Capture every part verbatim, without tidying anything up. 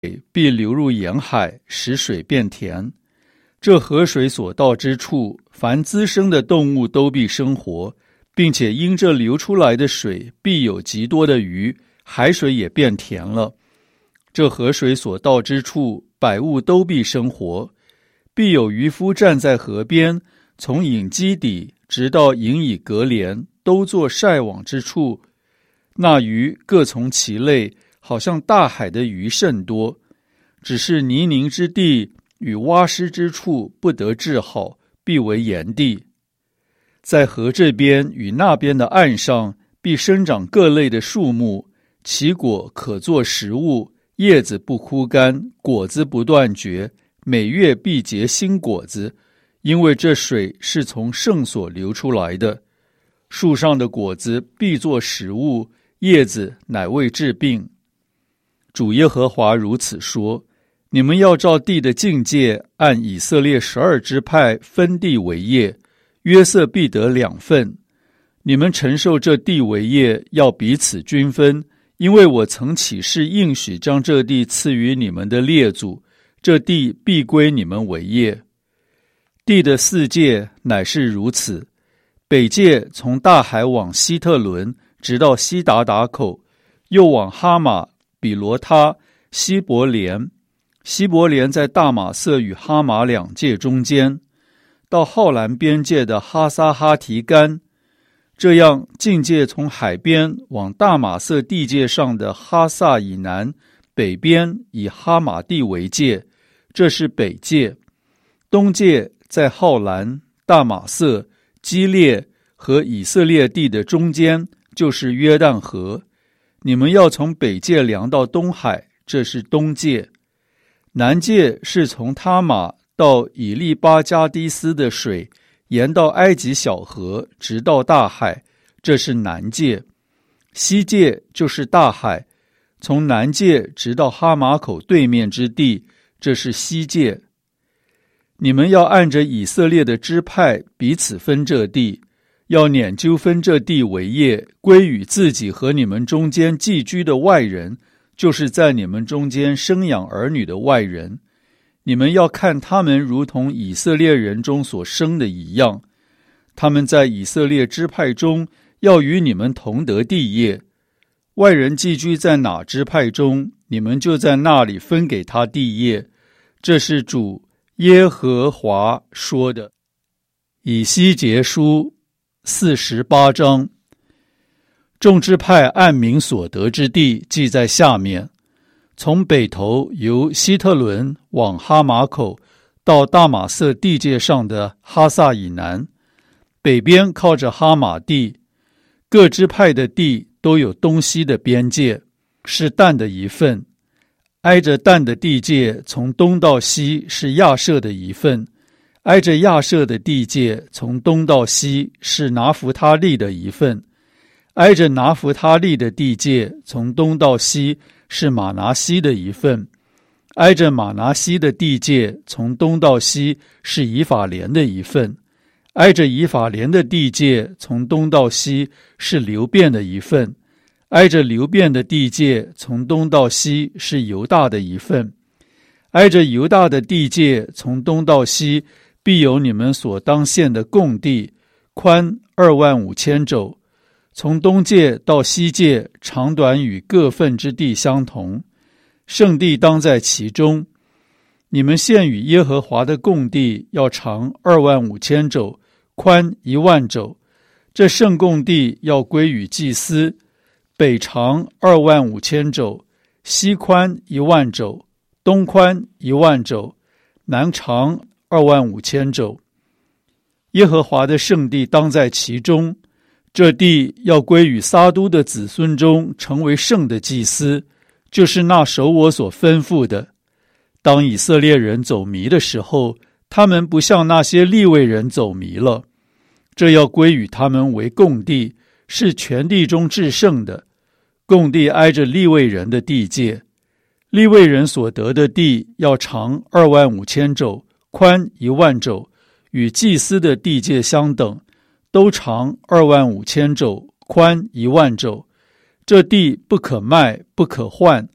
必流入沿海，使水变甜。这河水所到之处，凡滋生的动物都必生活，并且因这流出来的水必有极多的鱼，海水也变甜了。这河水所到之处，百物都必生活，必有渔夫站在河边，从引基底直到引以隔帘，都做晒网之处。那鱼各从其类，好像大海的鱼甚多，只是泥泞之地与洼湿之处不得治好，必为盐地。在河这边与那边的岸上，必生长各类的树木，其果可作食物，叶子不枯干，果子不断绝，每月必结新果子，因为这水是从圣所流出来的。树上的果子必作食物，叶子乃为治病。主耶和华如此说：你们要照地的境界，按以色列十二支派分地为业，约瑟必得两份。你们承受这地为业，要彼此均分，因为我曾起誓应许将这地赐予你们的列祖，这地必归你们为业。地的四界乃是如此：北界从大海往希特伦，直到西达达口，又往哈马、比罗他、希伯莲。希伯莲在大马色与哈马两界中间，到浩兰边界的哈撒哈提干。这样境界从海边往大马色地界上的哈萨以南，北边以哈马地为界，这是北界。东界在浩兰、大马色、基列和以色列地的中间，就是约旦河。你们要从北界量到东海，这是东界。南界是从他玛到以利巴加迪斯的水，沿到埃及小河，直到大海，这是南界。西界就是大海，从南界直到哈马口对面之地，这是西界。你们要按着以色列的支派彼此分这地，要拈阄分这地为业，归与自己和你们中间寄居的外人，就是在你们中间生养儿女的外人。你们要看他们如同以色列人中所生的一样，他们在以色列支派中要与你们同得地业。外人寄居在哪支派中，你们就在那里分给他地业。这是主耶和华说的。以西结书四十八章。众支派按名所得之地记在下面：从北头由希特伦往哈马口，到大马色地界上的哈萨以南，北边靠着哈马地。各支派的地都有东西的边界，是但的一份。挨着但的地界，从东到西是亚设的一份；挨着亚设的地界，从东到西是拿弗他利的一份。挨着拿弗他利的地界，从东到西是马拿西的一份；挨着马拿西的地界，从东到西是以法莲的一份；挨着以法莲的地界，从东到西是流便的一份；挨着流便的地界，从东到西是犹大的一份；挨着犹大的地界，从东到西必有你们所当献的供地，宽二万五千肘。从东界到西界，长短与各份之地相同，圣地当在其中。你们献与耶和华的供地要长二万五千肘，宽一万肘。这圣供地要归与祭司，北长二万五千肘，西宽一万肘，东宽一万肘，南长二万五千肘。耶和华的圣地当在其中。这地要归与撒都的子孙中成为圣的祭司，就是那守我所吩咐的。当以色列人走迷的时候，他们不像那些利未人走迷了。这要归与他们为供地，是全地中至圣的。供地挨着利未人的地界，利未人所得的地要长二万五千肘，宽一万肘，与祭司的地界相等，都长二万五千肘，宽一万肘。这地不可卖，不可换，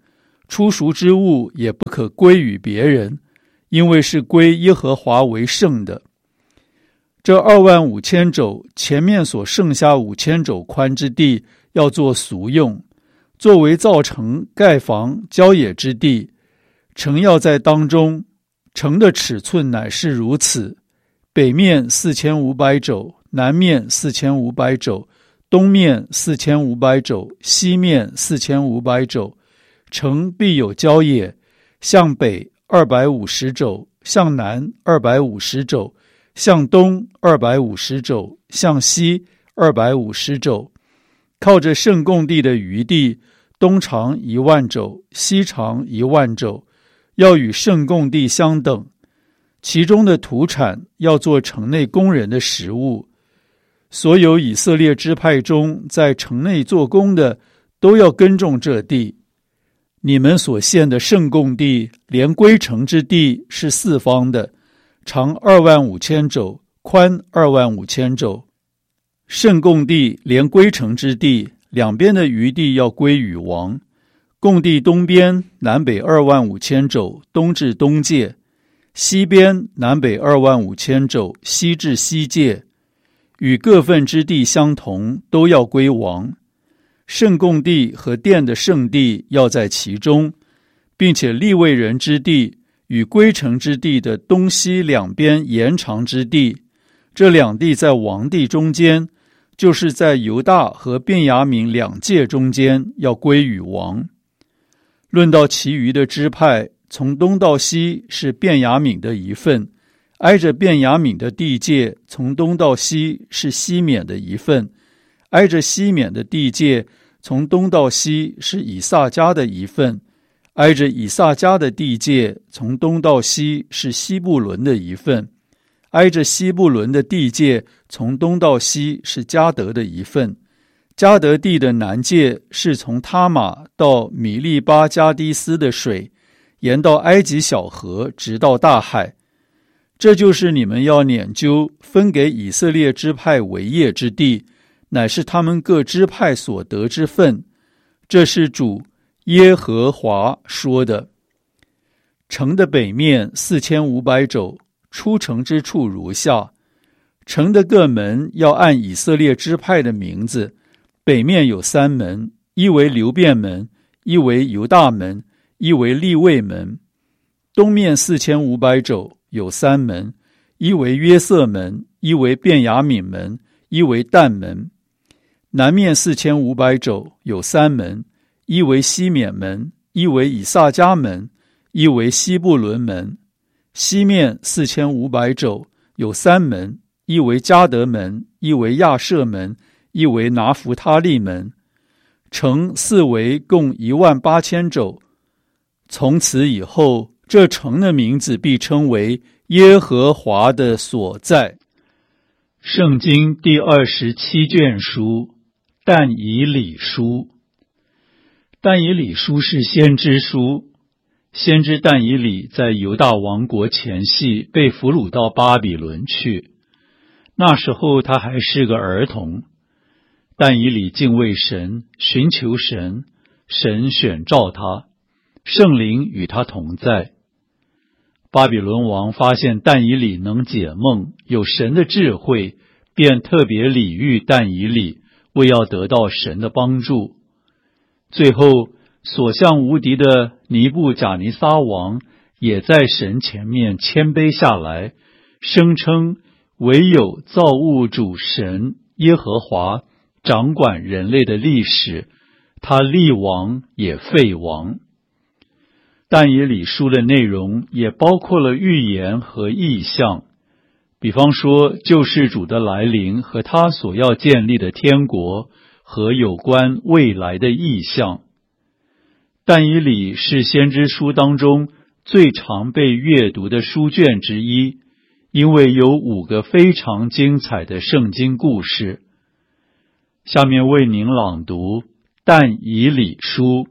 出赎之物也不可归于别人，因为是归耶和华为圣的。这二万五千肘前面所剩下五千肘宽之地，要做俗用，作为造城、盖房、郊野之地。城要在当中，城的尺寸乃是如此：北面四千五百肘，南面四千五百肘，东面四千五百肘，西面四千五百肘。城必有郊野，向北二百五十肘，向南二百五十肘，向东二百五十肘，向西二百五十肘。靠着圣供地的余地，东长一万肘，西长一万肘，要与圣供地相等。其中的土产要做城内工人的食物。所有以色列支派中在城内做工的，都要耕种这地。你们所献的圣供地，连归城之地是四方的，长二万五千肘，宽二万五千肘。圣供地连归城之地，两边的余地要归与王。供地东边南北二万五千肘，东至东界；西边南北二万五千肘，西至西界。与各份之地相同，都要归王。圣供地和殿的圣地要在其中，并且利未人之地与归城之地的东西两边延长之地，这两地在王地中间，就是在犹大和便雅悯两界中间，要归与王。论到其余的支派，从东到西是便雅悯的一份，挨着便雅悯的地界，从东到西是西缅的一份，挨着西缅的地界，从东到西是以萨迦的一份，挨着以萨迦的地界，从东到西是西布伦的一份，挨着西布伦的地界，从东到西是迦得的一份。迦得地的南界是从他玛到米利巴加迪斯的水，沿到埃及小河，直到大海。这就是你们要研究分给以色列支派为业之地，乃是他们各支派所得之分。这是主耶和华说的。城的北面四千五百肘，出城之处如下：城的各门要按以色列支派的名字，北面有三门，一为流便门，一为犹大门，一为利未门。东面四千五百肘，有三门，一为约瑟门，一为便雅悯门，一为但门。南面四千五百肘，有三门，一为西缅门，一为以萨迦门，一为西布伦门。西面四千五百肘，有三门，一为迦得门，一为亚设门，一为拿弗他利门。城四围共一万八千肘。从此以后，这城的名字必称为耶和华的所在。圣经第二十七卷书，但以理书。但以理书是先知书。先知但以理在犹大王国前夕被俘虏到巴比伦去，那时候他还是个儿童。但以理敬畏神，寻求神，神选召他，圣灵与他同在。巴比伦王发现但以理能解梦，有神的智慧，便特别礼遇但以理，为要得到神的帮助。最后所向无敌的尼布甲尼撒王也在神前面谦卑下来，声称唯有造物主神耶和华掌管人类的历史，他立王也废王。但以理书的内容也包括了预言和异象，比方说救世主的来临和他所要建立的天国和有关未来的异象。但以理是先知书当中最常被阅读的书卷之一，因为有五个非常精彩的圣经故事。下面为您朗读但以理书。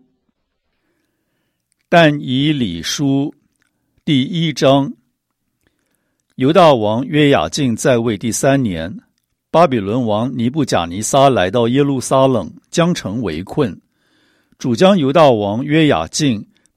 但以理书第一章。犹大王约雅敬在位第三年，巴比伦王尼布甲尼撒来到耶路撒冷，将城围困。主将犹大王约雅敬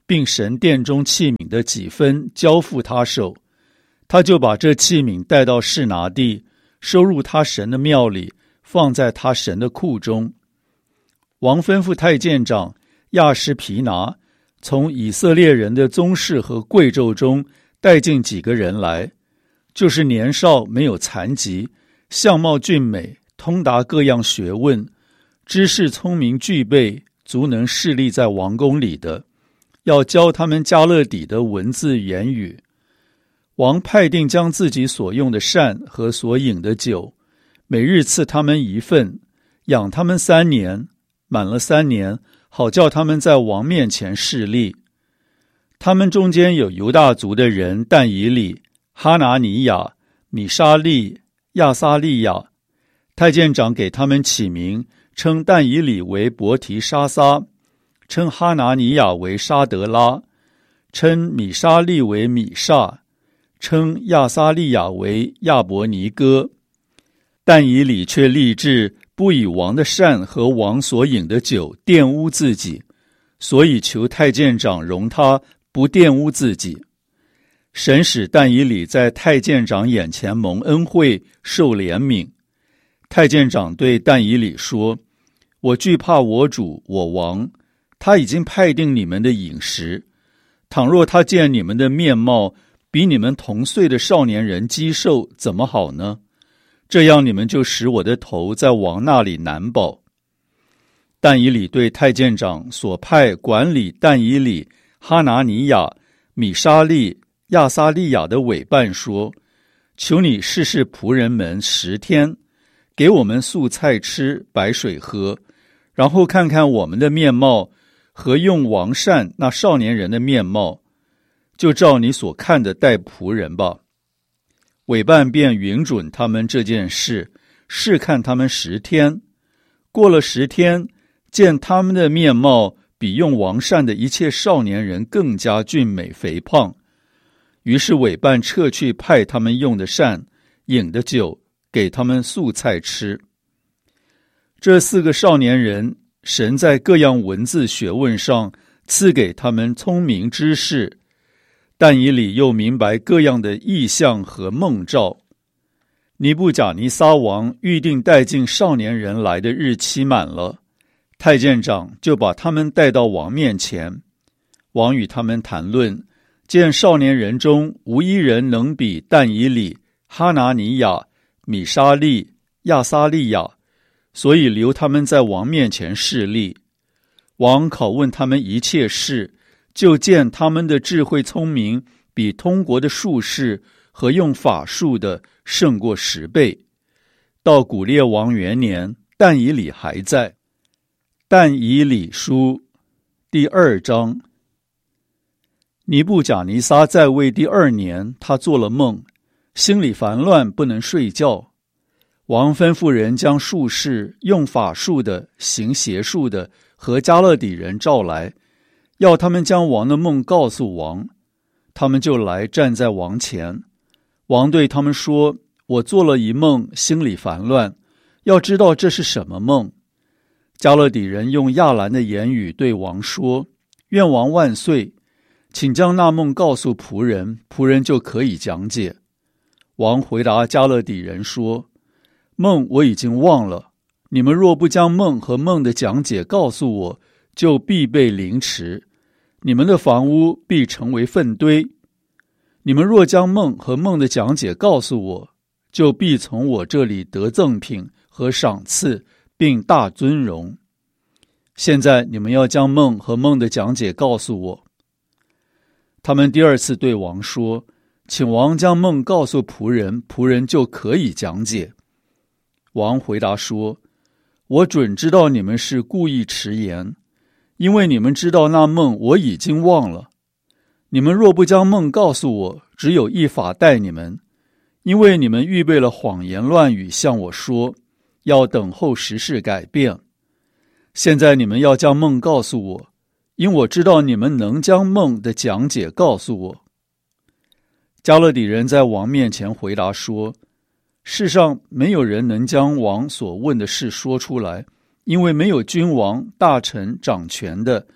并神殿中器皿的几分交付他手，他就把这器皿带到示拿地，收入他神的庙里，放在他神的库中。王吩咐太监长亚施皮拿从以色列人的宗室和贵胄中带进几个人来，就是年少没有残疾，相貌俊美，通达各样学问，知识聪明具备，足能侍立在王宫里的，要教他们迦勒底的文字言语。王派定将自己所用的膳和所饮的酒，每日赐他们一份，养他们三年，满了三年，好叫他们在王面前侍立。他们中间有犹大族的人但以理、哈拿尼亚、米沙利、亚撒利亚。太监长给他们起名，称但以理为伯提沙撒，称哈拿尼亚为沙德拉，称米沙利为米煞，称亚撒利亚为亚伯尼哥。但以理却立志不以王的膳和王所饮的酒玷污自己，所以求太监长容他不玷污自己。神使但以理在太监长眼前蒙恩惠，受怜悯。太监长对但以理说：我惧怕我主我王，他已经派定你们的饮食，倘若他见你们的面貌比你们同岁的少年人肌瘦，怎么好呢？这样你们就使我的头在王那里难保。但以理对太监长所派管理但以理、哈拿尼亚、米沙利、亚撒利亚的委办说：求你试试仆人们十天，给我们素菜吃，白水喝，然后看看我们的面貌和用王膳那少年人的面貌，就照你所看的待仆人吧。委办便允准他们这件事，试看他们十天。过了十天，见他们的面貌比用王膳的一切少年人更加俊美肥胖，于是委办撤去派他们用的膳、饮的酒，给他们素菜吃。这四个少年人，神在各样文字学问上赐给他们聪明知识，但以理又明白各样的异象和梦兆。尼布甲尼撒王预定带进少年人来的日期满了，太监长就把他们带到王面前。王与他们谈论，见少年人中无一人能比但以理、哈拿尼亚、米沙利、亚撒利亚，所以留他们在王面前侍立。王拷问他们一切事，就见他们的智慧聪明比通国的术士和用法术的胜过十倍。到古列王元年，但以理还在。但以理书第二章。尼布甲尼撒在位第二年，他做了梦，心里烦乱，不能睡觉。王吩咐人将术士、用法术的、行邪术的和迦勒底人召来，要他们将王的梦告诉王。他们就来站在王前。王对他们说：我做了一梦，心里烦乱，要知道这是什么梦。迦勒底人用亚兰的言语对王说：愿王万岁，请将那梦告诉仆人，仆人就可以讲解。王回答迦勒底人说：梦我已经忘了，你们若不将梦和梦的讲解告诉我，就必被凌迟，你们的房屋必成为粪堆。你们若将梦和梦的讲解告诉我，就必从我这里得赠品和赏赐，并大尊荣。现在你们要将梦和梦的讲解告诉我。他们第二次对王说：请王将梦告诉仆人，仆人就可以讲解。王回答说：我准知道你们是故意迟延，因为你们知道那梦我已经忘了。你们若不将梦告诉我，只有一法待你们，因为你们预备了谎言乱语向我说，要等候时事改变。现在你们要将梦告诉我，因我知道你们能将梦的讲解告诉我。迦勒底人在王面前回答说：世上没有人能将王所问的事说出来，因为没有君王、大臣、掌权的，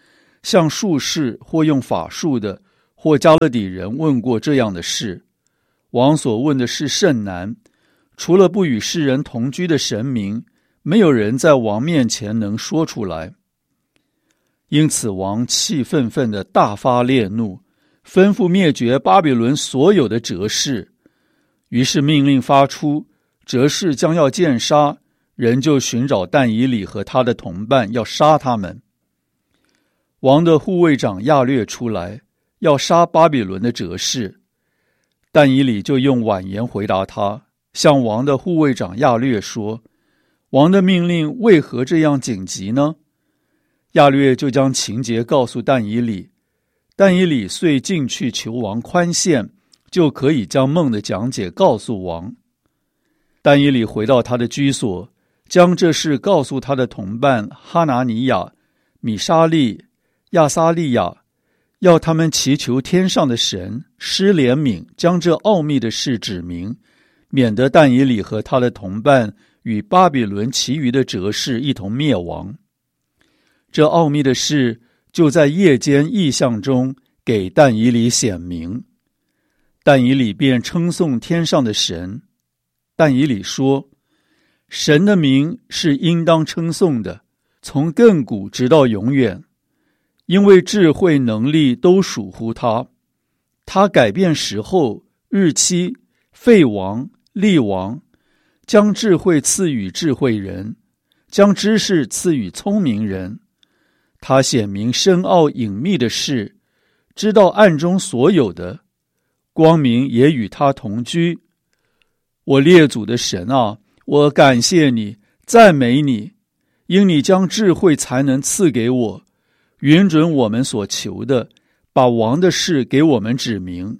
向术士或用法术的或加勒底人问过这样的事。王所问的事甚难，除了不与世人同居的神明，没有人在王面前能说出来。因此王气愤愤地大发烈怒，吩咐灭绝巴比伦所有的哲士。于是命令发出，哲士将要见杀，人就寻找但以理和他的同伴，要杀他们。王的护卫长亚略出来，要杀巴比伦的哲士。但以理就用婉言回答他，向王的护卫长亚略说，王的命令为何这样紧急呢？亚略就将情节告诉但以理，但以理遂进去求王宽限，就可以将梦的讲解告诉王。但以理回到他的居所，将这事告诉他的同伴哈拿尼亚、米沙利、亚撒利亚，要他们祈求天上的神施怜悯，将这奥秘的事指明，免得但以理和他的同伴与巴比伦其余的哲士一同灭亡。这奥秘的事就在夜间异象中给但以理显明。但以理便称颂天上的神。但以理说，神的名是应当称颂的，从亘古直到永远，因为智慧能力都属乎他。他改变时候、日期、废王、立王，将智慧赐予智慧人，将知识赐予聪明人。他显明深奥隐秘的事，知道暗中所有的，光明也与他同居。我列祖的神啊，我感谢你，赞美你，因你将智慧才能赐给我，允准我们所求的，把王的事给我们指明。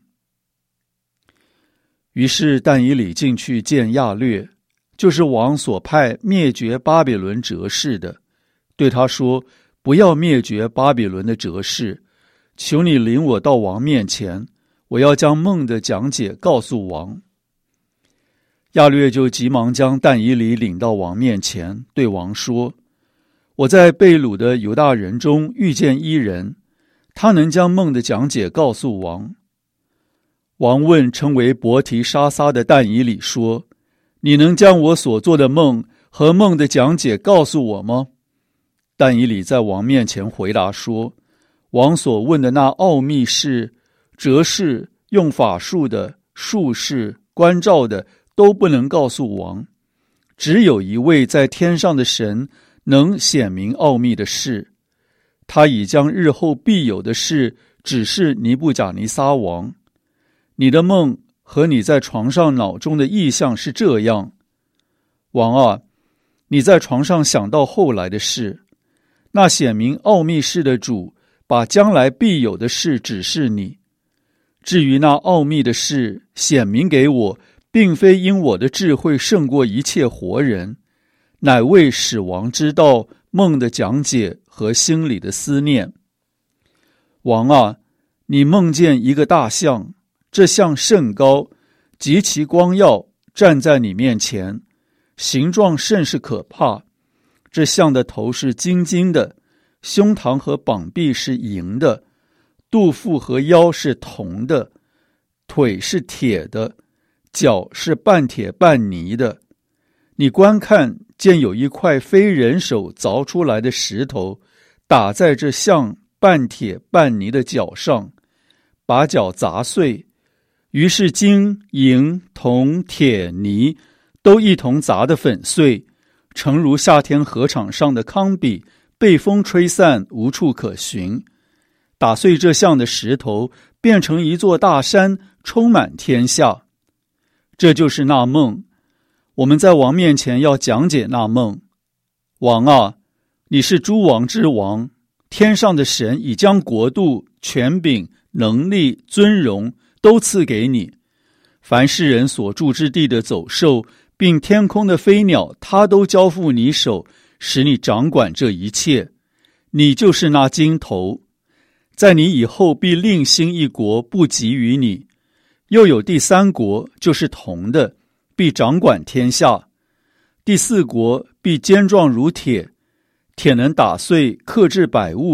于是但以理进去见亚略，就是王所派灭绝巴比伦哲士的，对他说，不要灭绝巴比伦的哲士，求你领我到王面前，我要将梦的讲解告诉王。亚略就急忙将但以理领到王面前，对王说，我在被掳的犹大人中遇见一人，他能将梦的讲解告诉王。王问称为伯提沙撒的但以理说，你能将我所做的梦和梦的讲解告诉我吗？但以理在王面前回答说，王所问的那奥秘事，哲士、用法术的、术士、观照的，都不能告诉王，只有一位在天上的神能显明奥秘的事，他已将日后必有的事指示尼布甲尼撒王。你的梦和你在床上脑中的意象是这样，王啊，你在床上想到后来的事，那显明奥秘事的主把将来必有的事指示你。至于那奥秘的事显明给我，并非因我的智慧胜过一切活人，乃为使王知道梦的讲解和心里的思念。王啊，你梦见一个大象，这象甚高，极其光耀，站在你面前，形状甚是可怕。这象的头是金金的，胸膛和膀臂是银的，肚腹和腰是铜的，腿是铁的，脚是半铁半泥的。你观看，见有一块非人手凿出来的石头，打在这像半铁半泥的脚上，把脚砸碎。于是金、银、铜、铁、泥都一同砸得粉碎，诚如夏天禾场上的糠秕，被风吹散，无处可寻。打碎这像的石头，变成一座大山，充满天下。这就是那梦，我们在王面前要讲解那梦。王啊，你是诸王之王，天上的神已将国度、权柄、能力、尊荣都赐给你。凡世人所住之地的走兽，并天空的飞鸟，他都交付你手，使你掌管这一切。你就是那金头，在你以后必另兴一国，不及于你。又有第三国，就是铜的，必掌管天下。第四国必坚壮如铁，铁能打碎克制百物，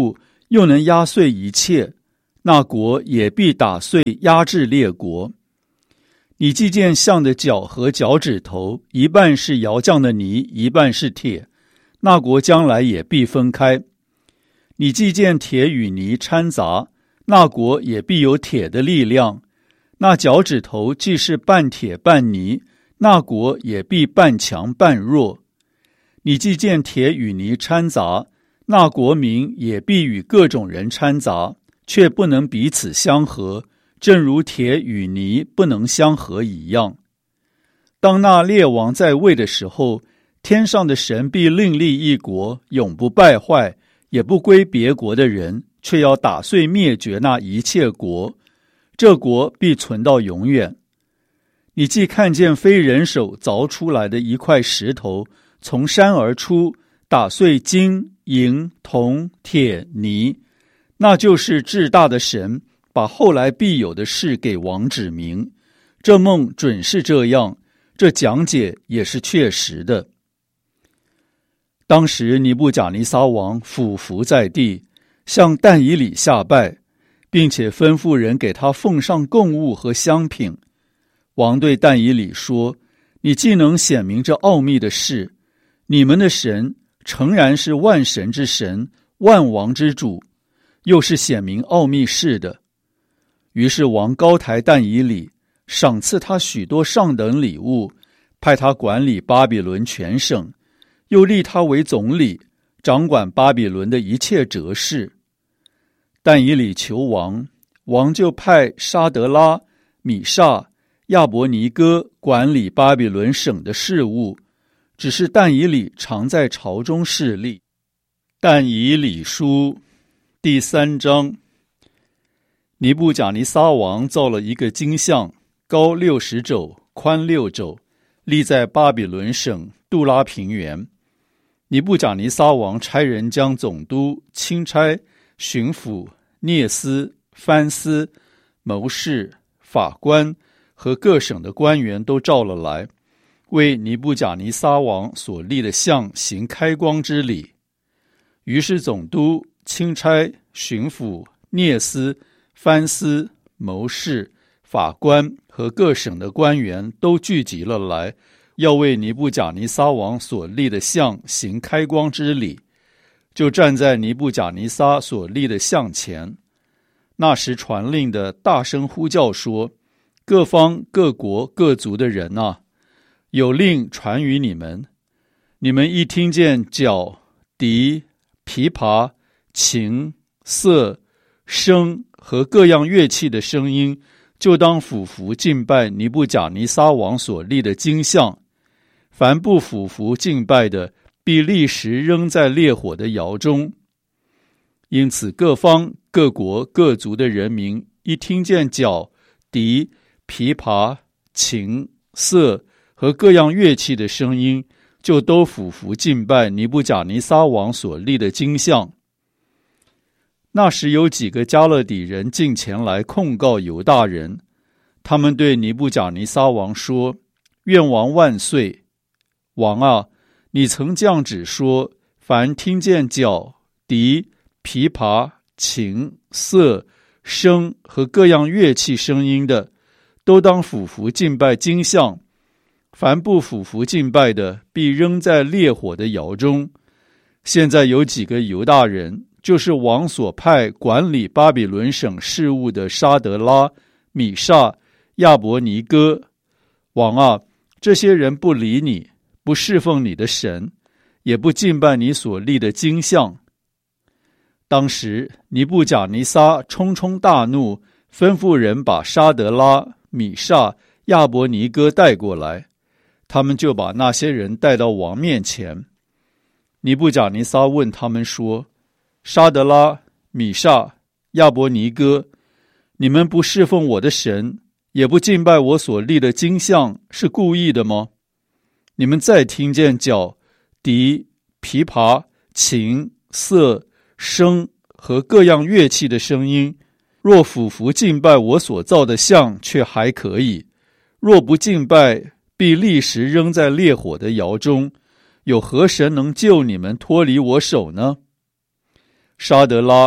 又能压碎一切，那国也必打碎压制列国。你既见象的脚和脚趾头，一半是窑匠的泥，一半是铁，那国将来也必分开。你既见铁与泥掺杂，那国也必有铁的力量。那脚趾头既是半铁半泥，那国也必半强半弱。你既见铁与泥掺杂，那国民也必与各种人掺杂，却不能彼此相合，正如铁与泥不能相合一样。当那列王在位的时候，天上的神必另立一国，永不败坏，也不归别国的人，却要打碎灭绝那一切国，这国必存到永远。你既看见非人手凿出来的一块石头从山而出，打碎金银铜铁泥，那就是至大的神把后来必有的事给王指明。这梦准是这样，这讲解也是确实的。当时尼布甲尼撒王俯伏在地，向但以理下拜，并且吩咐人给他奉上供物和香品。王对但以理说，你既能显明这奥秘的事，你们的神诚然是万神之神，万王之主，又是显明奥秘事的。于是王高抬但以理，赏赐他许多上等礼物，派他管理巴比伦全省，又立他为总理，掌管巴比伦的一切哲事。但以理求王，王就派沙德拉、米煞、亚伯尼哥管理巴比伦省的事务，只是但以理常在朝中侍立。但以理书第三章。尼布甲尼撒王造了一个金像，高六十肘，宽六肘，立在巴比伦省杜拉平原。尼布甲尼撒王差人将总督、钦差、巡抚、聂司、藩司、谋士、法官和各省的官员都召了来，为尼布甲尼撒王所立的像行开光之礼。于是总督、钦差、巡抚、聂司、藩司、谋士、法官和各省的官员都聚集了来，要为尼布甲尼撒王所立的像行开光之礼，就站在尼布甲尼撒所立的像前。那时传令的大声呼叫说，各方各国各族的人啊，有令传于你们，你们一听见角、笛、琵琶、琴、瑟、笙和各样乐器的声音，就当俯伏敬拜尼布甲尼撒王所立的金像。凡不俯伏敬拜的，必立时扔在烈火的窑中。因此各方各国各族的人民一听见角、笛、琵琶、琴、瑟和各样乐器的声音，就都俯伏敬拜尼布甲尼撒王所立的金像。那时有几个加勒底人进前来控告犹大人，他们对尼布甲尼撒王说，愿王万岁！王啊，你曾降旨说，凡听见角、笛、琵琶、琴、瑟、笙和各样乐器声音的，都当俯伏敬拜金像。凡不俯伏敬拜的，必扔在烈火的窑中。现在有几个犹大人，就是王所派管理巴比伦省事务的沙德拉、米煞、亚伯尼哥。王啊，这些人不理你，不侍奉你的神，也不敬拜你所立的金像。当时尼布甲尼撒冲冲大怒，吩咐人把沙德拉、米煞、亚伯尼哥带过来，他们就把那些人带到王面前。尼布甲尼撒问他们说，沙德拉、米煞、亚伯尼哥，你们不侍奉我的神，也不敬拜我所立的金像，是故意的吗？你们再听见角、笛、琵琶、琴、瑟、笙和各样乐器的声音，若俯伏敬拜我所造的像，却还可以；若不敬拜，必立时扔在烈火的窑中。有何神能救你们脱离我手呢？沙德拉、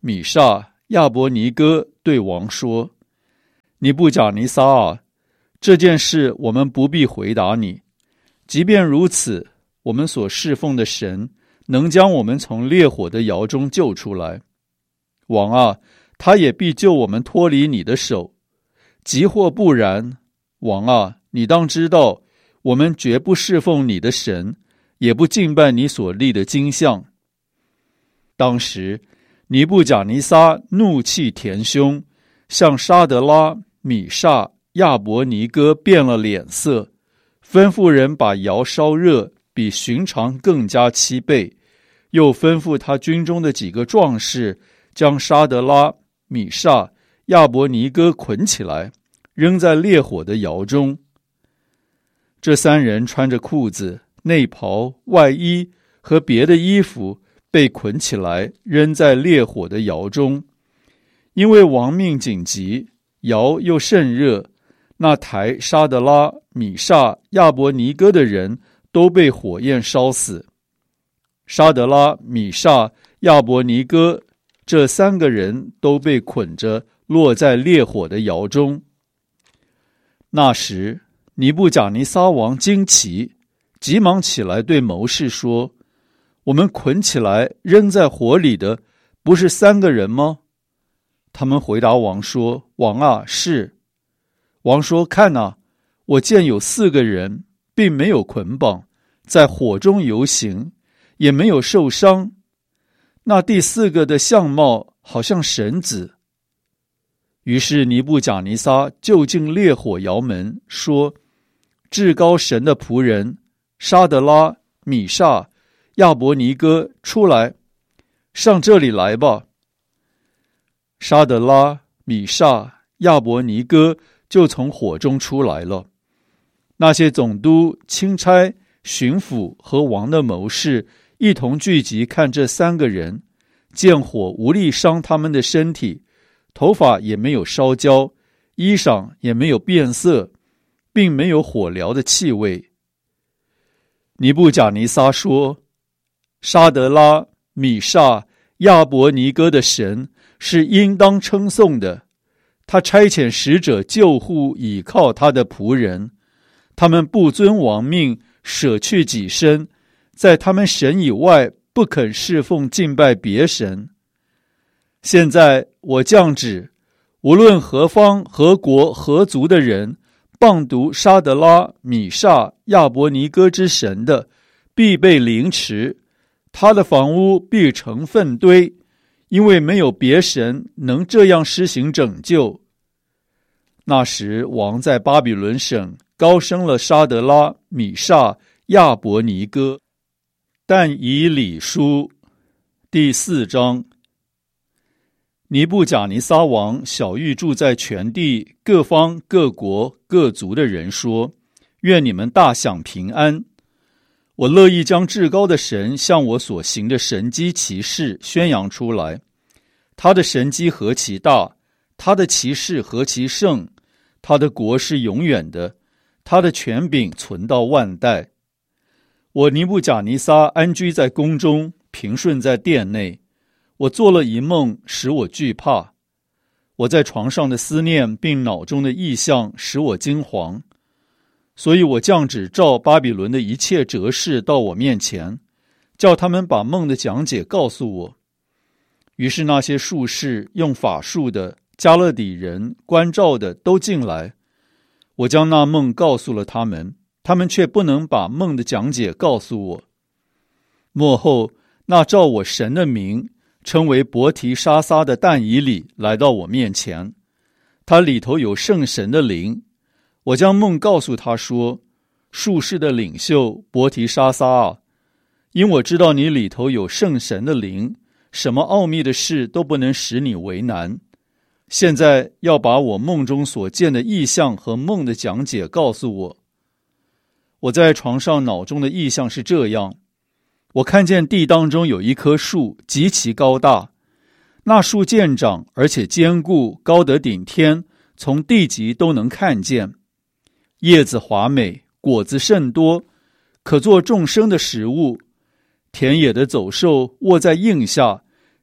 米煞、亚伯尼哥对王说：尼布甲尼撒啊，这件事我们不必回答你。即便如此，我们所侍奉的神能将我们从烈火的窑中救出来。王啊，他也必救我们脱离你的手。即或不然，王啊，你当知道，我们绝不侍奉你的神，也不敬拜你所立的金像。当时尼布甲尼撒怒气填胸，向沙德拉、米煞、亚伯尼哥变了脸色，吩咐人把窑烧热，比寻常更加七倍，又吩咐他军中的几个壮士将沙德拉、米煞、亚伯尼哥捆起来，扔在烈火的窑中。这三人穿着裤子、内袍、外衣和别的衣服，被捆起来扔在烈火的窑中。因为王命紧急，窑又甚热，那抬沙德拉、米煞、亚伯尼哥的人都被火焰烧死。沙德拉、米煞、亚伯尼哥这三个人都被捆着落在烈火的窑中。那时尼布甲尼撒王惊奇，急忙起来对谋士说：我们捆起来扔在火里的不是三个人吗？他们回答王说：王啊，是。王说：看哪，我见有四个人，并没有捆绑，在火中游行，也没有受伤。那第四个的相貌好像神子。于是尼布甲尼撒就近烈火窑门，说：至高神的仆人沙德拉、米煞、亚伯尼哥，出来，上这里来吧。沙德拉、米煞、亚伯尼哥就从火中出来了。那些总督、钦差、巡抚和王的谋士一同聚集看这三个人，见火无力伤他们的身体，头发也没有烧焦，衣裳也没有变色，并没有火燎的气味。尼布甲尼撒说：沙德拉、米煞、亚伯尼哥的神是应当称颂的，他差遣使者救护倚靠他的仆人，他们不遵王命，舍去己身，在他们神以外不肯侍奉敬拜别神。现在我降旨，无论何方何国何族的人谤读沙德拉、米煞、亚伯尼哥之神的，必被凌迟，他的房屋必成粪堆，因为没有别神能这样施行拯救。那时王在巴比伦省高升了沙德拉、米煞、亚伯尼哥。但以理书第四章。尼布甲尼撒王晓谕住在全地各方各国各族的人说：愿你们大享平安。我乐意将至高的神向我所行的神迹奇事宣扬出来。他的神迹何其大，他的奇事何其盛，他的国是永远的，他的权柄存到万代。我尼布甲尼撒安居在宫中，平顺在殿内。我做了一梦，使我惧怕。我在床上的思念并脑中的意象使我惊惶。所以我降旨召巴比伦的一切哲士到我面前，叫他们把梦的讲解告诉我。于是那些术士、用法术的、加勒底人、关照的都进来。我将那梦告诉了他们，他们却不能把梦的讲解告诉我。末后，那照我神的名称为伯提沙撒的但以理来到我面前，他里头有圣神的灵。我将梦告诉他说：术士的领袖伯提沙撒啊，因我知道你里头有圣神的灵，什么奥秘的事都不能使你为难。现在要把我梦中所见的异象和梦的讲解告诉我。我在床上脑中的异象是这样：我看见地当中有一棵树，极其高大，那树健长而且坚固，高得顶天，从地极都能看见。叶子华美，果子甚多，可做众生的食物。田野的走兽卧在荫下，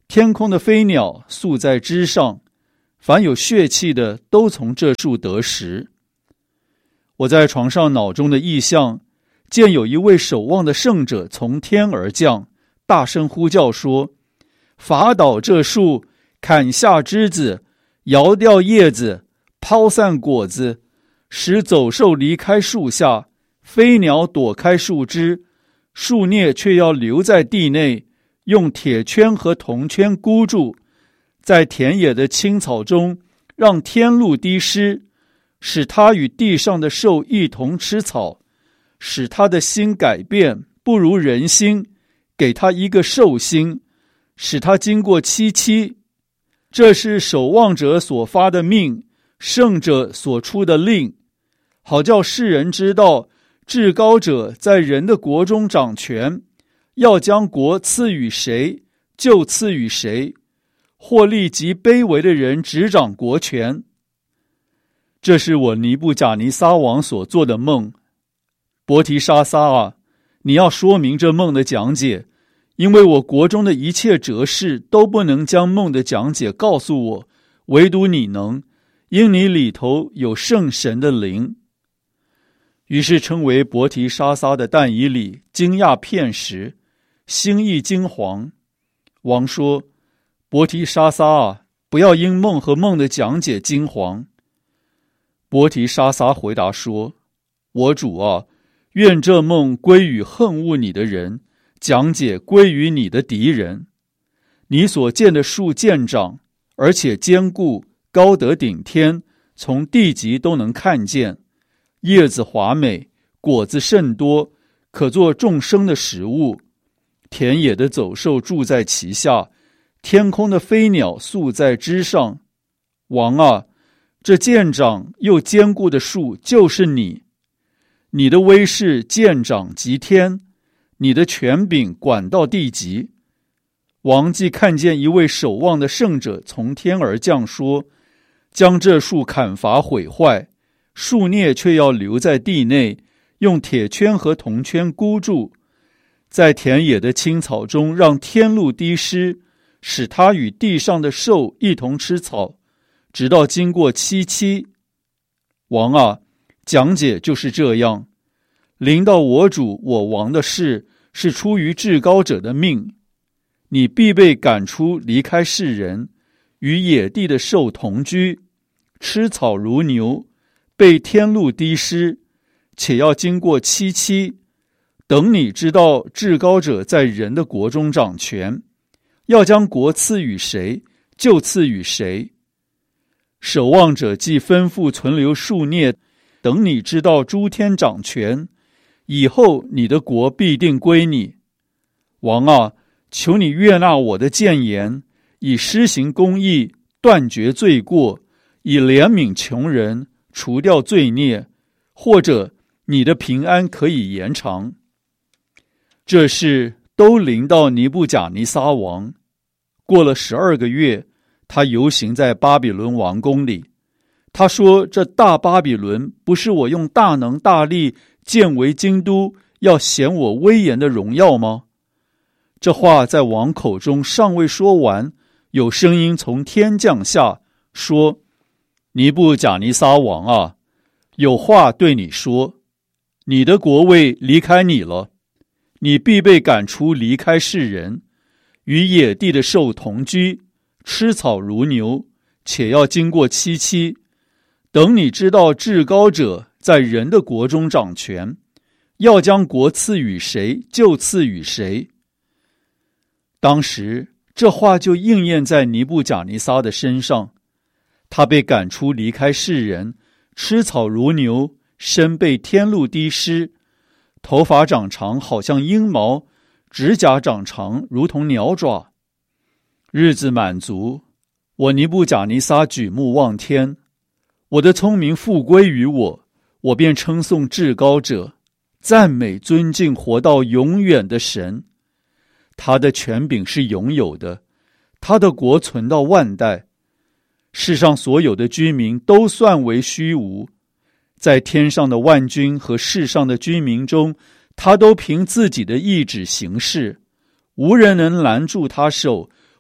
天空的飞鸟宿在枝上，凡有血气的都从这树得食。我在床上脑中的意象，见有一位守望的圣者从天而降，大声呼叫说：伐倒这树，砍下枝子，摇掉叶子，抛散果子，使走兽离开树下，飞鸟躲开树枝，树孽却要留在地内，用铁圈和铜圈箍住，在田野的青草中让天露滴湿，使它与地上的兽一同吃草，使他的心改变，不如人心，给他一个兽心，使他经过七七。这是守望者所发的命，圣者所出的令，好叫世人知道至高者在人的国中掌权，要将国赐予谁，就赐予谁，或立极卑微的人执掌国权。这是我尼布甲尼撒王所做的梦。伯提沙撒啊，你要说明这梦的讲解，因为我国中的一切哲士都不能将梦的讲解告诉我，唯独你能，因你里头有圣神的灵。于是称为伯提沙撒的但以理惊讶片时，心意惊惶。王说：伯提沙撒啊，不要因梦和梦的讲解惊惶。伯提沙撒回答说：我主啊，愿这梦归于恨恶你的人，讲解归于你的敌人。你所见的树见长，而且坚固，高得顶天，从地极都能看见，叶子华美，果子甚多，可做众生的食物。田野的走兽住在其下，天空的飞鸟宿在枝上。王啊，这健长又坚固的树就是你，你的威势见长及天，你的权柄管到地极。王既看见一位守望的圣者从天而降，说：将这树砍伐毁坏，树孽却要留在地内，用铁圈和铜圈箍住，在田野的青草中让天露滴湿，使它与地上的兽一同吃草，直到经过七七。王啊，讲解就是这样。临到我主我王的事，是出于至高者的命。你必被赶出，离开世人，与野地的兽同居，吃草如牛，被天露滴湿，且要经过七七。等你知道至高者在人的国中掌权，要将国赐予谁，就赐予谁。守望者既吩咐存留数孽，等你知道诸天掌权，以后你的国必定归你。王啊，求你悦纳我的谏言，以施行公义，断绝罪过，以怜悯穷人，除掉罪孽，或者你的平安可以延长。这事都临到尼布甲尼撒王。过了十二个月，他游行在巴比伦王宫里。他说：这大巴比伦不是我用大能大力建为京都，要显我威严的荣耀吗？这话在王口中尚未说完，有声音从天降下，说：尼布甲尼撒王啊，有话对你说，你的国位离开你了，你必被赶出，离开世人，与野地的兽同居，吃草如牛，且要经过七七。等你知道至高者在人的国中掌权，要将国赐予谁，就赐予谁。当时这话就应验在尼布甲尼撒的身上，他被赶出，离开世人，吃草如牛，身被天露滴湿，头发长长好像鹰毛，指甲长长如同鸟爪。日子满足，我尼布甲尼撒举目望天，我的聪明复归于我，我便称颂至高者，赞美尊敬活到永远的神。他的权柄是永有的，他的国存到万代。世上所有的居民都算为虚无，在天上的万军和世上的居民中，他都凭自己的意志行事，无人能拦住他手，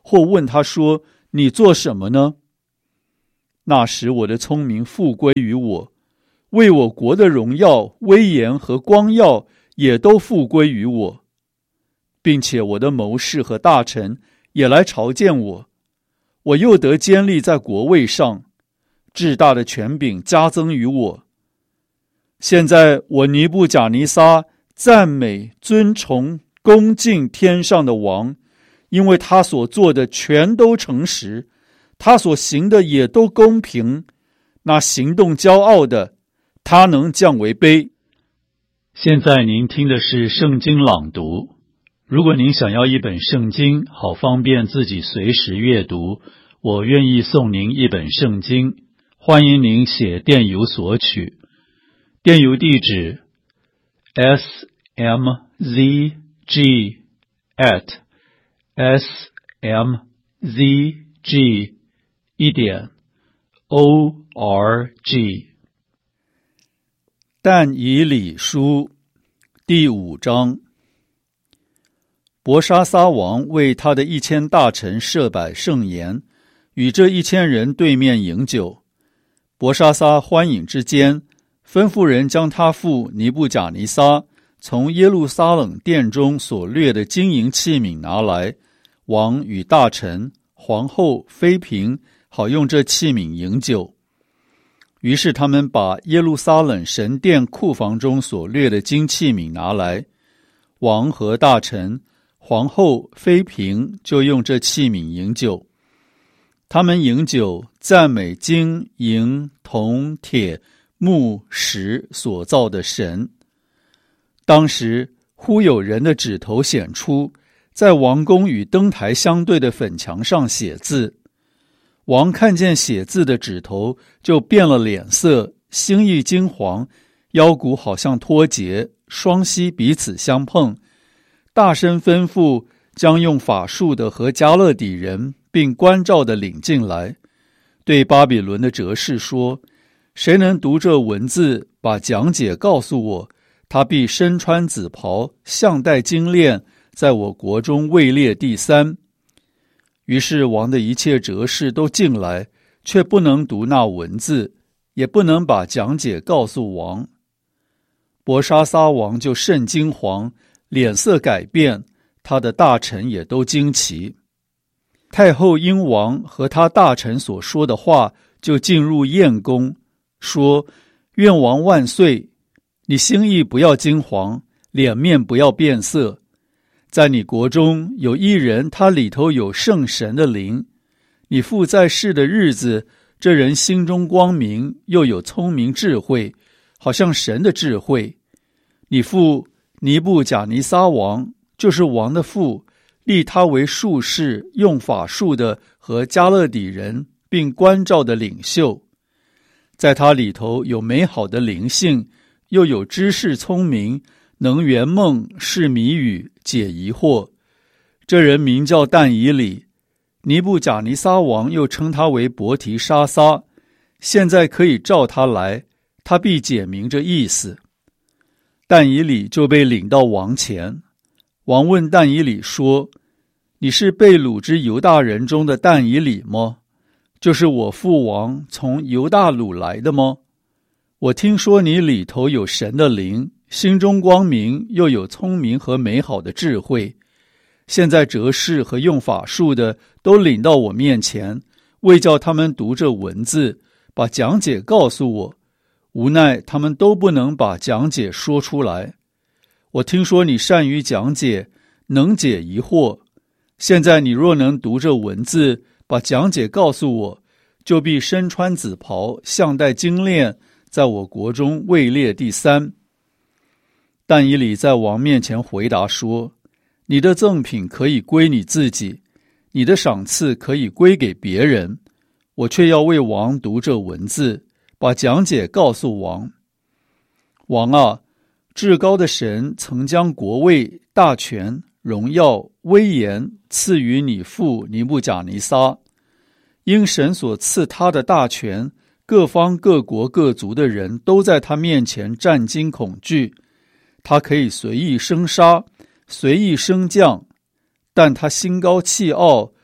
或问他说：你做什么呢？那时我的聪明复归于我，为我国的荣耀、威严和光耀也都复归于我，并且我的谋士和大臣也来朝见我，我又得坚立在国位上，至大的权柄加增于我。现在我尼布甲尼撒赞美、尊崇、恭敬天上的王，因为他所做的全都诚实，他所行的也都公平。那行动骄傲的，他能降为卑。现在您听的是圣经朗读。如果您想要一本圣经，好方便自己随时阅读，我愿意送您一本圣经，欢迎您写电邮索取。电邮地址 s m z g at s m z g 一点 o r g。 但以理书第五章。伯沙撒王为他的一千大臣设摆盛筵，与这一千人对面饮酒。伯沙撒欢饮之间，吩咐人将他父尼布甲尼撒从耶路撒冷殿中所掠的金银器皿拿来，王与大臣、皇后、妃嫔好用这器皿饮酒。于是他们把耶路撒冷神殿库房中所掠的金器皿拿来，王和大臣、皇后、妃嫔就用这器皿饮酒。他们饮酒，赞美金、银、铜、铁、木、石所造的神。当时忽有人的指头显出，在王宫与灯台相对的粉墙上写字。王看见写字的指头，就变了脸色，心意惊惶，腰骨好像脱节，双膝彼此相碰，大声吩咐将用法术的和加勒底人并关照的领进来，对巴比伦的哲士说：谁能读这文字，把讲解告诉我，他必身穿紫袍，项戴金链，在我国中位列第三。于是王的一切哲士都进来，却不能读那文字，也不能把讲解告诉王。伯沙撒王就甚惊惶，脸色改变，他的大臣也都惊奇。太后因王和他大臣所说的话，就进入宴宫，说：愿王万岁！你心意不要惊惶，脸面不要变色。在你国中有一人，他里头有圣神的灵。你父在世的日子，这人心中光明，又有聪明智慧，好像神的智慧。你父尼布甲尼撒王，就是王的父，立他为术士，用法术的和加勒底人，并关照的领袖。在他里头有美好的灵性，又有知识聪明，能圆梦，释谜语，解疑惑。这人名叫但以理，尼布甲尼撒王又称他为伯提沙撒。现在可以召他来，他必解明这意思。但以理就被领到王前。王问但以理说：你是被掳之犹大人中的但以理吗？就是我父王从犹大掳来的吗？我听说你里头有神的灵，心中光明，又有聪明和美好的智慧。现在哲士和用法术的都领到我面前，为叫他们读这文字，把讲解告诉我。无奈他们都不能把讲解说出来。我听说你善于讲解，能解疑惑。现在你若能读这文字，把讲解告诉我，就必身穿紫袍，项戴金链，在我国中位列第三。但以理在王面前回答说：你的赠品可以归你自己，你的赏赐可以归给别人，我却要为王读这文字，把讲解告诉王。王啊，至高的神曾将国位、大权、荣耀、威严赐予你父尼布甲尼撒。因神所赐他的大权，各方各国各族的人都在他面前战惊恐惧。他可以随意生杀，随意升降，但他心高气傲，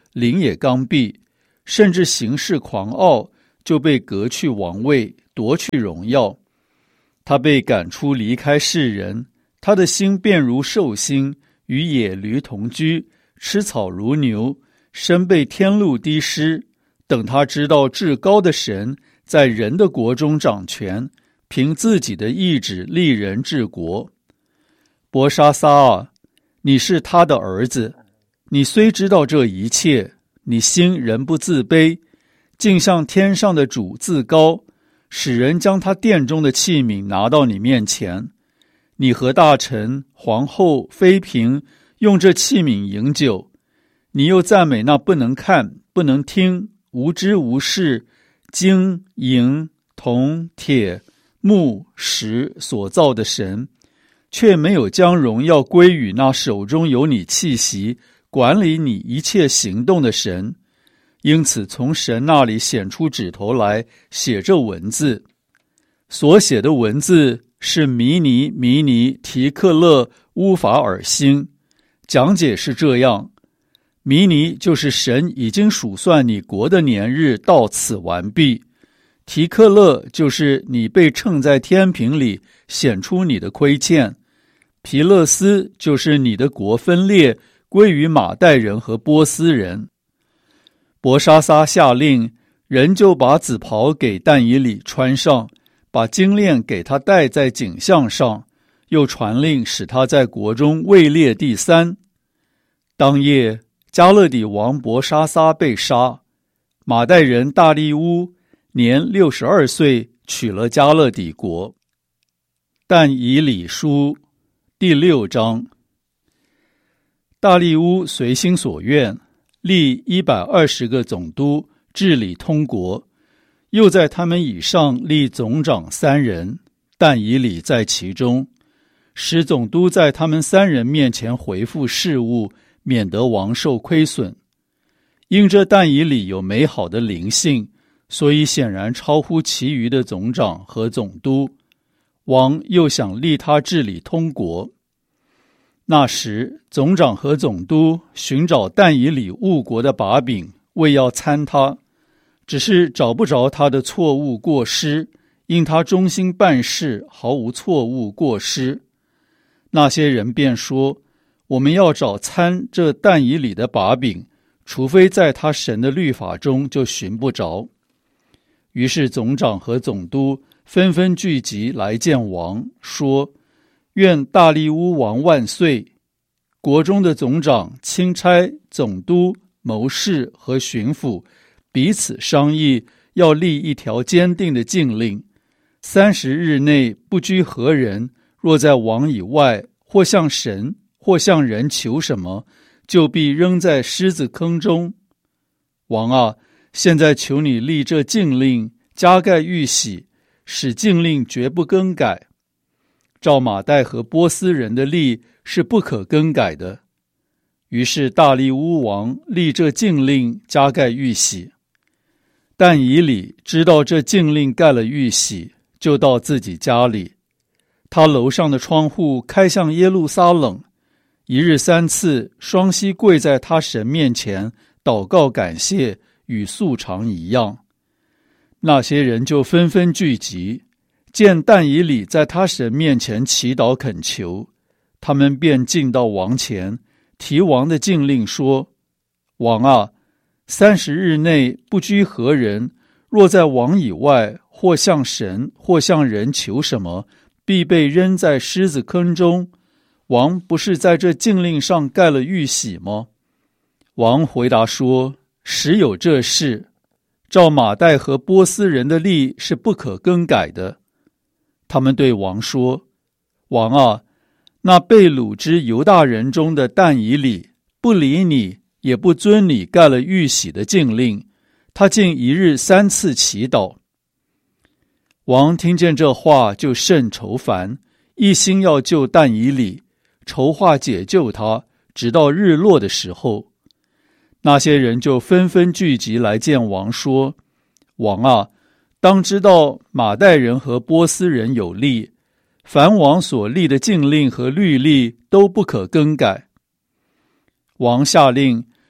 灵也刚愎，甚至行事狂傲，就被革去王位，夺去荣耀。他被赶出离开世人，他的心便如兽心，与野驴同居，吃草如牛，身被天露滴湿。等他知道至高的神在人的国中掌权，凭自己的意志立人治国。伯沙撒啊，你是他的儿子，你虽知道这一切，你心仍不自卑，竟向天上的主自高，使人将他殿中的器皿拿到你面前。你和大臣、皇后、妃嫔用这器皿饮酒，你又赞美那不能看、不能听、无知无识、金、银、铜、铁、木、石所造的神，却没有将荣耀归于那手中有你气息、管理你一切行动的神。因此从神那里显出指头来，写着文字。所写的文字是弥尼弥尼提克勒乌法尔星。讲解是这样：弥尼就是神已经数算你国的年日到此完毕，提克勒就是你被称在天平里显出你的亏欠，皮勒斯就是你的国分裂归于马代人和波斯人。伯沙撒下令，人就把紫袍给但以理穿上，把金链给他戴在颈项上，又传令使他在国中位列第三。当夜，加勒底王伯沙撒被杀，马代人大利乌年六十二岁，取了加勒底国。但以理书第六章。大利乌随心所愿，立一百二十个总督治理通国，又在他们以上立总长三人，但以理在其中，使总督在他们三人面前回复事务，免得王受亏损。因这但以理有美好的灵性，所以显然超乎其余的总长和总督，王又想立他治理通国。那时总长和总督寻找但以理误国的把柄，为要参他，只是找不着他的错误过失，因他忠心办事，毫无错误过失。那些人便说，我们要找参这但以理的把柄，除非在他神的律法中，就寻不着。于是总长和总督纷纷聚集来见王，说，愿大利乌王万岁！国中的总长、钦差、总督、谋士和巡抚彼此商议，要立一条坚定的禁令：三十日内不拘何人，若在王以外，或向神，或向人求什么，就必扔在狮子坑中。王啊，现在求你立这禁令，加盖玉玺，使禁令绝不更改。照马代和波斯人的例是不可更改的。于是大利乌王立这禁令，加盖玉玺。但以理知道这禁令盖了玉玺，就到自己家里，他楼上的窗户开向耶路撒冷，一日三次双膝跪在他神面前祷告感谢，与素常一样。那些人就纷纷聚集，见但以理在他神面前祈祷恳求，他们便进到王前，提王的禁令说，王啊，三十日内不拘何人，若在王以外，或向神，或向人求什么，必被扔在狮子坑中。王不是在这禁令上盖了玉玺吗？王回答说，实有这事，照马代和波斯人的例是不可更改的。他们对王说，王啊，那被掳之犹大人中的但以理不理你，也不遵你盖了玉玺的禁令，他竟一日三次祈祷。王听见这话，就甚愁烦，一心要救但以理，筹划解救他，直到日落的时候。那些人就纷纷聚集来见王，说，王啊，当知道马代人和波斯人有例，凡王所立的禁令和律例都不可更改。王下令，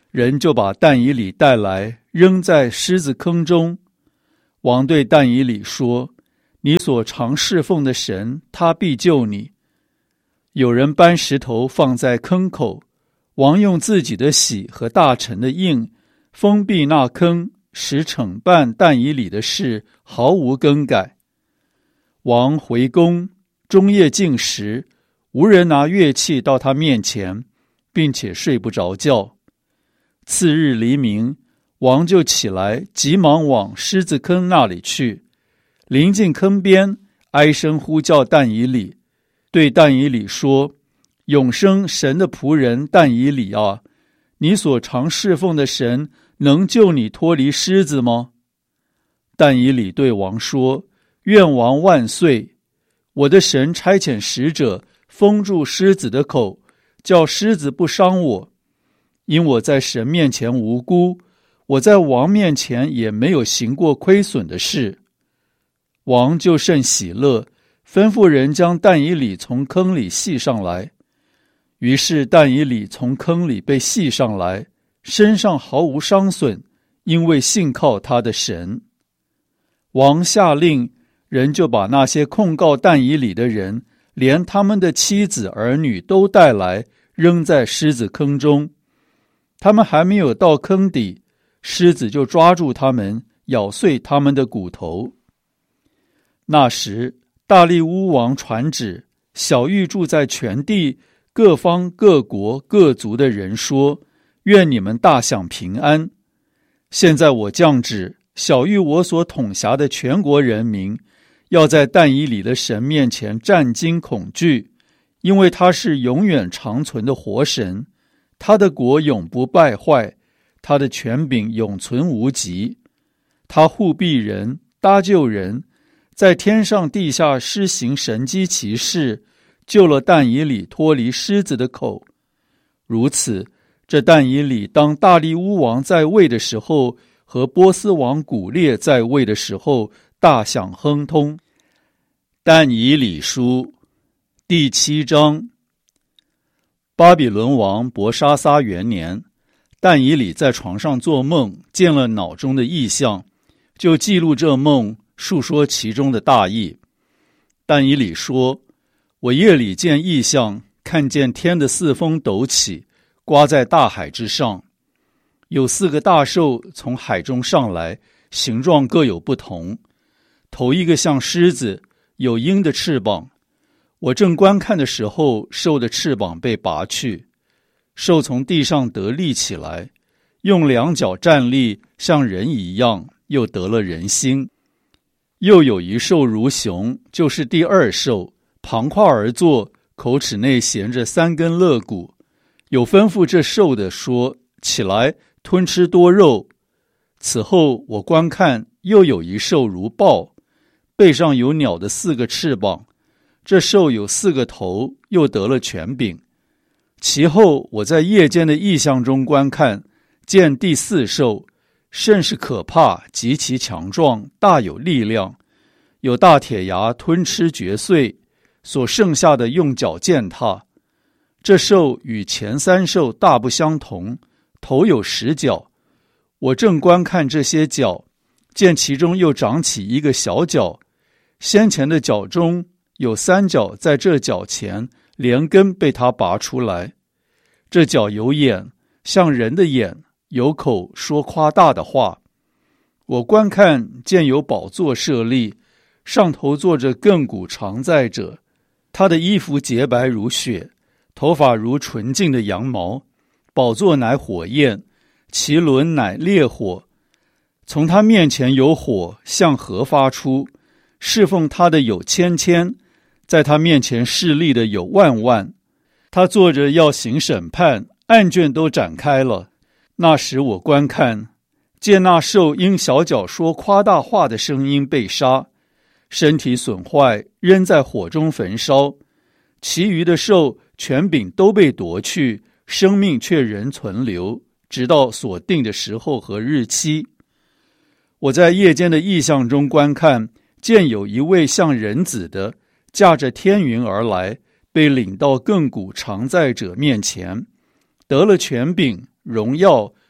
人就把但以理带来，扔在狮子坑中。王对但以理说：你所常侍奉的神，他必救你。有人搬石头放在坑口，王用自己的喜和大臣的印封闭那坑，使惩办但以理的事毫无更改。王回宫，终夜禁食，无人拿乐器到他面前，并且睡不着觉。次日黎明，王就起来，急忙往狮子坑那里去。临近坑边，哀声呼叫但以理，对但以理说：永生神的仆人但以理啊，你所常侍奉的神能救你脱离狮子吗？但以理对王说：愿王万岁！我的神差遣使者封住狮子的口，叫狮子不伤我。因我在神面前无辜，我在王面前也没有行过亏损的事。王就甚喜乐，吩咐人将但以理从坑里系上来。于是但以理从坑里被系上来，身上毫无伤损，因为信靠他的神。王下令，人就把那些控告但以理的人，连他们的妻子儿女都带来，扔在狮子坑中。他们还没有到坑底，狮子就抓住他们，咬碎他们的骨头。那时大利乌王传旨，晓谕住在全地各方各国各族的人说：愿你们大享平安。现在我降旨，晓谕我所统辖的全国人民，要在但以理的神面前战惊恐惧，因为他是永远长存的活神，他的国永不败坏，他的权柄永存无极。他护庇人，搭救人，在天上地下施行神迹奇事，救了但以理脱离狮子的口。如此，这但以理当大利乌王在位的时候，和波斯王古列在位的时候，大享亨通。但以理书第七章。巴比伦王伯沙撒元年，但以理在床上做梦，见了脑中的异象，就记录这梦，述说其中的大意。但以理说：我夜里见异象，看见天的四风陡起，刮在大海之上，有四个大兽从海中上来，形状各有不同。头一个像狮子，有鹰的翅膀。我正观看的时候，兽的翅膀被拔去，兽从地上得立起来，用两脚站立，像人一样，又得了人心。又有一兽如熊，就是第二兽，旁跨而坐，口齿内衔着三根肋骨。有吩咐这兽的说：起来，吞吃多肉。此后我观看，又有一兽如豹，背上有鸟的四个翅膀，这兽有四个头，又得了权柄。其后我在夜间的异象中观看，见第四兽，甚是可怕，极其强壮，大有力量，有大铁牙吞吃嚼碎，所剩下的用脚践踏。这兽与前三兽大不相同，头有十角。我正观看这些角，见其中又长起一个小角，先前的角中有三角在这角前，连根被它拔出来。这角有眼，像人的眼，有口，说夸大的话。我观看，见有宝座设立，上头坐着亘古常在者，他的衣服洁白如雪，头发如纯净的羊毛。宝座乃火焰，其轮乃烈火。从他面前有火向河发出，侍奉他的有千千，在他面前侍立的有万万。他坐着要行审判，案卷都展开了。那时我观看，见那兽因小脚说夸大话的声音被杀，身体损坏，扔在火中焚烧。其余的兽权柄都被夺去，生命却仍存留，直到所定的时候和日期。我在夜间的异象中观看，见有一位像人子的，驾着天云而来，被领到亘古常在者面前，得了权柄、荣耀、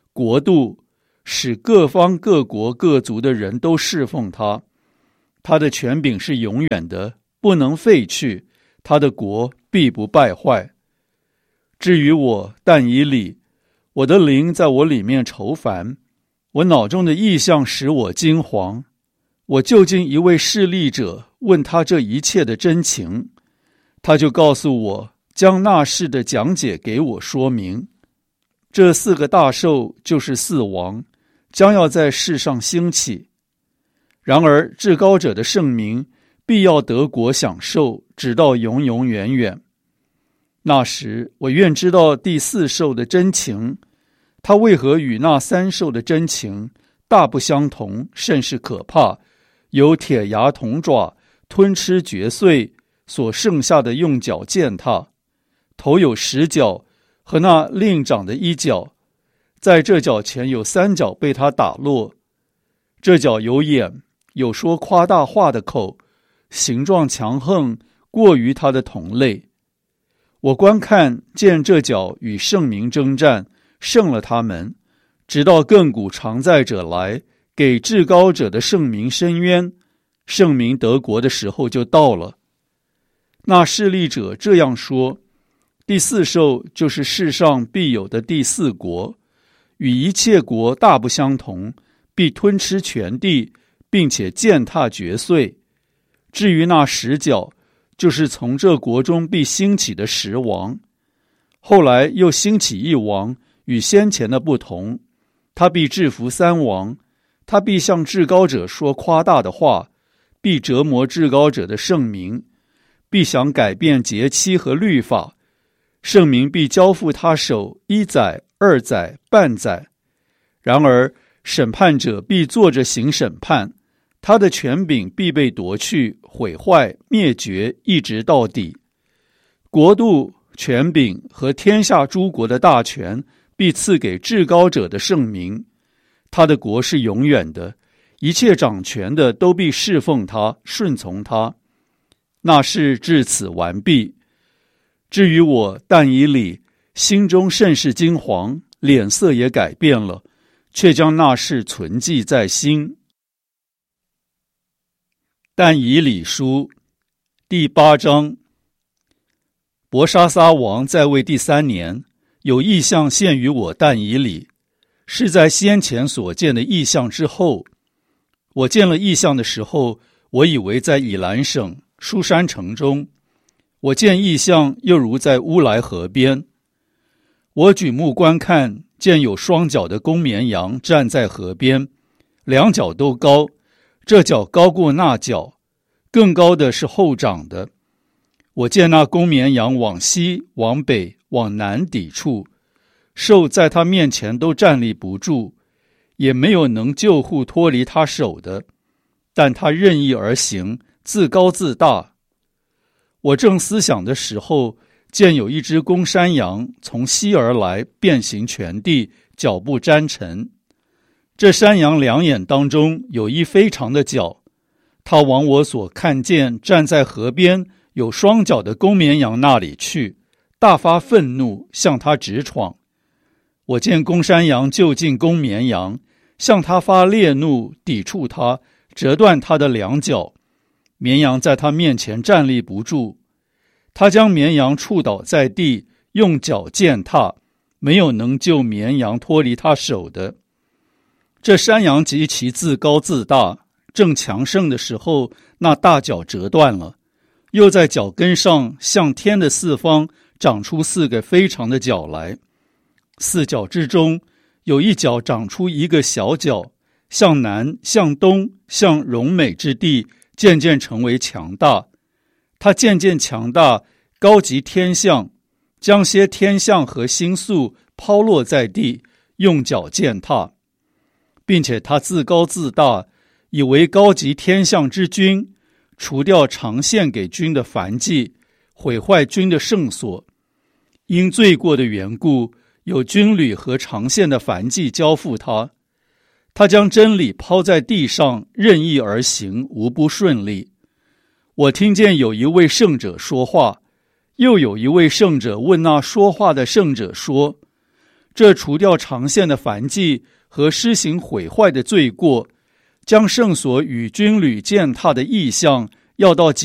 国度，使各方各国各族的人都侍奉他。他的权柄是永远的，不能废去，他的国必不败坏。至于我但以理，我的灵在我里面愁烦，我脑中的意象使我惊惶。我就近一位侍立者，问他这一切的真情，他就告诉我，将那事的讲解给我说明。这四个大兽就是四王，将要在世上兴起。然而至高者的圣名必要得国享受，直到永永远远。那时我愿知道第四兽的真情，它为何与那三兽的真情大不相同，甚是可怕，有铁牙铜爪，吞吃嚼碎，所剩下的用脚践踏，头有十角，和那另长的一角，在这角前有三角被他打落。这角有眼，有说夸大话的口，形状强横，过于他的同类。我观看见这角与圣民征战，胜了他们，直到亘古常在者来，给至高者的圣民伸冤，圣民得国的时候就到了。那侍立者这样说，第四兽就是世上必有的第四国，与一切国大不相同，必吞吃全地，并且践踏嚼碎。至于那十角，就是从这国中必兴起的十王。后来又兴起一王，与先前的不同，他必制服三王，他必向至高者说夸大的话，必折磨至高者的圣名，必想改变节期和律法，圣民必交付他手一载、二载、半载。然而审判者必坐着行审判，他的权柄必被夺去、毁坏、灭绝，一直到底。国度、权柄和天下诸国的大权必赐给至高者的圣民，他的国是永远的，一切掌权的都必侍奉他、顺从他。那事至此完毕。至于我但以理，心中甚是惊惶，脸色也改变了，却将那事存记在心。但以理书第八章。伯沙撒王在位第三年，有异象现于我但以理，是在先前所见的异象之后。我见了异象的时候，我以为在以兰省书珊城中，我见异象又如在乌来河边。我举目观看，见有双脚的公绵羊站在河边，两脚都高，这脚高过那脚，更高的是后长的。我见那公绵羊往西、往北、往南抵触，兽在他面前都站立不住，也没有能救护脱离他手的，但他任意而行，自高自大。我正思想的时候，见有一只公山羊从西而来，遍行全地，脚步沾尘。这山羊两眼当中有一非常的角，它往我所看见站在河边有双脚的公绵羊那里去，大发愤怒，向他直闯。我见公山羊就近公绵羊，向他发烈怒，抵触他，折断他的两脚。绵羊在他面前站立不住，他将绵羊触倒在地，用脚践踏，没有能救绵羊脱离他手的。这山羊极其自高自大，正强盛的时候，那大脚折断了，又在脚跟上向天的四方长出四个非常的角来。四角之中有一角长出一个小角，向南、向东、向荣美之地，渐渐成为强大。它渐渐强大，高及天象，将些天象和星宿抛落在地，用脚践踏，并且他自高自大，以为高级天象之君，除掉常献给君的燔祭，毁坏君的圣所。因罪过的缘故，有军旅和常献的燔祭交付他。他将真理抛在地上，任意而行，无不顺利。我听见有一位圣者说话，又有一位圣者问那说话的圣者说： 这除掉常献的燔祭和施行毁坏的罪过，将圣所与军旅践踏的意象要到